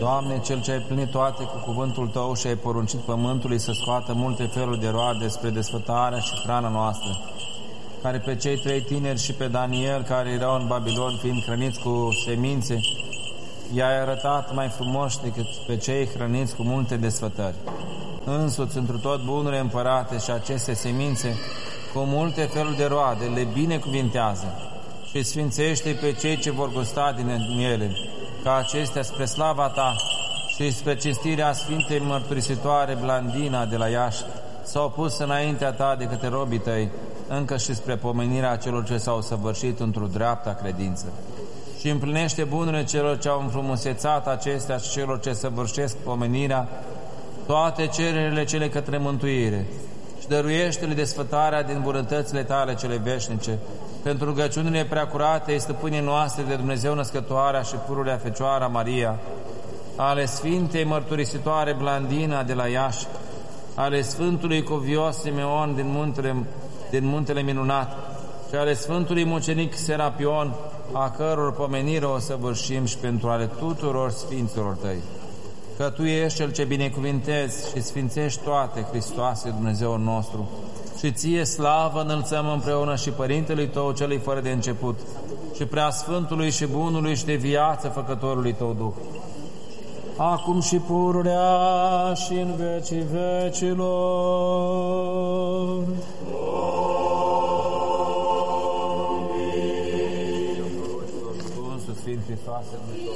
Doamne, Cel ce ai plinit toate cu cuvântul Tău și ai poruncit pământului să scoată multe feluri de roade spre desfătarea și hrana noastră, care pe cei 3 tineri și pe Daniel, care erau în Babilon, fiind hrăniți cu semințe, i-ai arătat mai frumos decât pe cei hrăniți cu multe desfătări. Însuți, întru tot bunurile împărate și aceste semințe, cu multe feluri de roade, le binecuvintează și sfințește pe cei ce vor gusta din ele, ca acestea spre slava Ta și spre cinstirea Sfintei Mărturisitoare Blandina de la Iași s-au pus înaintea Ta de către robii Tăi, încă și spre pomenirea celor ce s-au săvârșit într-o dreapta credință. Și împlinește bunurile celor ce au înfrumusețat acestea și celor ce săvârșesc pomenirea, toate cererile cele către mântuire, și dăruiește-le desfătarea din bunătățile Tale cele veșnice, pentru rugăciunile preacurate stăpânii noastre de Dumnezeu Născătoarea și pururea Fecioara Maria, ale Sfintei Mărturisitoare Blandina de la Iași, ale Sfântului Covios Simeon din Muntele Minunat și ale Sfântului Mucenic Serapion, a căror pomenire o săvârșim, și pentru ale tuturor Sfinților Tăi. Că Tu ești Cel ce binecuvintezi și sfințești toate, Hristoase Dumnezeu nostru, și Ție slavă înălțăm împreună și Părintelui Tău, Celui fără de început, și Preasfântului și Bunului și de viață Făcătorului Tău Duh, acum și pururea și în vecii vecilor. Amin. Sfânt Hristoase,